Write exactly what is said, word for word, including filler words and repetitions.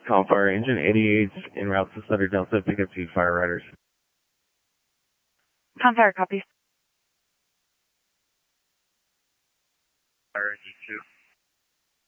Call Fire Engine eighty-eight en route to Sutter Delta, pick up two fire riders. Confire, copy. Fire Engine two.